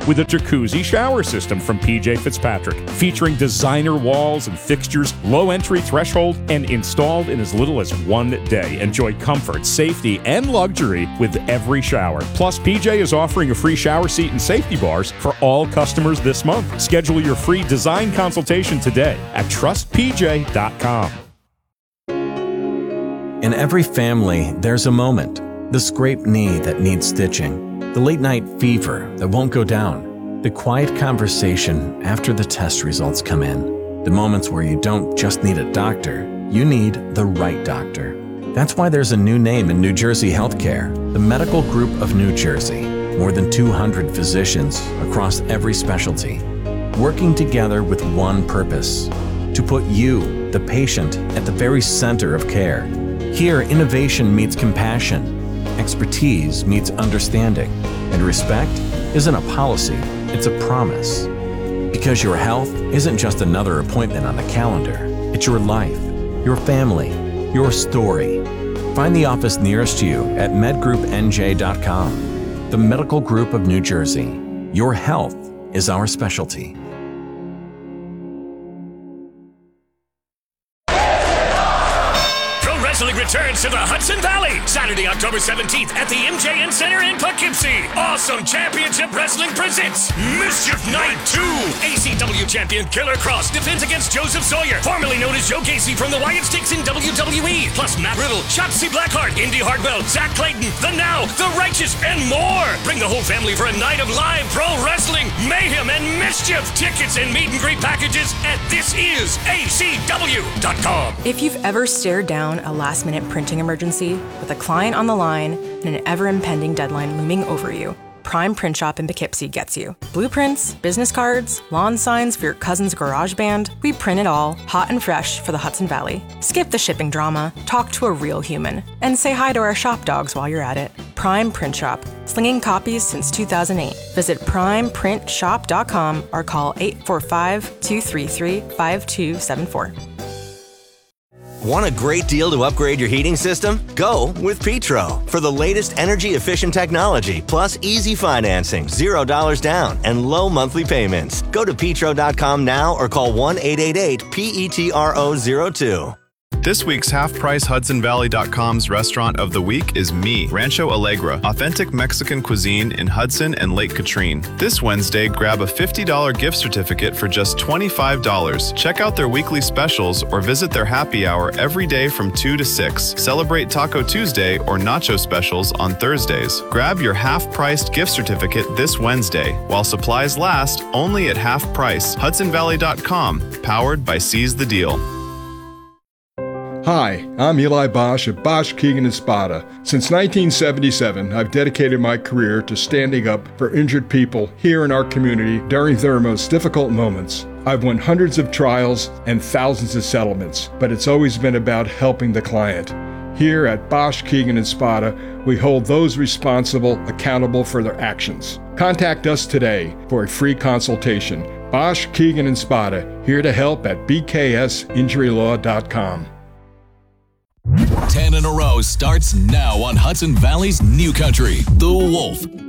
with a jacuzzi shower system from PJ Fitzpatrick, featuring designer walls and fixtures, low entry threshold, and installed in as little as 1 day. Enjoy comfort, safety, and luxury with every shower. Plus, PJ is offering a free shower seat and safety bars for all customers this month. Schedule your free design consultation today at trustpj.com. In every family, there's a moment. The scraped knee that needs stitching. The late-night fever that won't go down. The quiet conversation after the test results come in. The moments where you don't just need a doctor, you need the right doctor. That's why there's a new name in New Jersey healthcare, the Medical Group of New Jersey. More than 200 physicians across every specialty, working together with one purpose: to put you, the patient, at the very center of care. Here, innovation meets compassion, expertise meets understanding, and respect isn't a policy, it's a promise. Because your health isn't just another appointment on the calendar, it's your life, your family, your story. Find the office nearest you at medgroupnj.com. The Medical Group of New Jersey. Your health is our specialty. Wrestling returns to the Hudson Valley, Saturday, October 17th at the MJN Center in Poughkeepsie. Awesome Championship Wrestling presents Mischief Night 2. ACW champion Killer Cross defends against Joseph Sawyer, formerly known as Joe Gacy from the Wyatt Sticks in WWE. Plus Matt Riddle, Shotzi Blackheart, Indy Hartwell, Zach Clayton, The Now, The Righteous, and more. Bring the whole family for a night of live pro wrestling, mayhem, and mischief. Tickets and meet and greet packages at thisisacw.com. If you've ever stared down a last-minute printing emergency with a client on the line and an ever-impending deadline looming over you, Prime Print Shop in Poughkeepsie gets you. Blueprints, business cards, lawn signs for your cousin's garage band. We print it all, hot and fresh for the Hudson Valley. Skip the shipping drama, talk to a real human, and say hi to our shop dogs while you're at it. Prime Print Shop, slinging copies since 2008. Visit primeprintshop.com or call 845-233-5274. Want a great deal to upgrade your heating system? Go with Petro. For the latest energy-efficient technology, plus easy financing, $0 down, and low monthly payments. Go to petro.com now or call 1-888-PETRO02. This week's half-price HudsonValley.com's restaurant of the week is Me, Rancho Alegre, authentic Mexican cuisine in Hudson and Lake Katrine. This Wednesday, grab a $50 gift certificate for just $25. Check out their weekly specials or visit their happy hour every day from 2 to 6. Celebrate Taco Tuesday or nacho specials on Thursdays. Grab your half-priced gift certificate this Wednesday, while supplies last, only at half price. HudsonValley.com, powered by Seize the Deal. Hi, I'm Eli Bosch at Bosch, Keegan & Spada. Since 1977, I've dedicated my career to standing up for injured people here in our community during their most difficult moments. I've won hundreds of trials and thousands of settlements, but it's always been about helping the client. Here at Bosch, Keegan & Spada, we hold those responsible accountable for their actions. Contact us today for a free consultation. Bosch, Keegan & Spada, here to help at bksinjurylaw.com. 10 in a row starts now on Hudson Valley's New Country, The Wolf.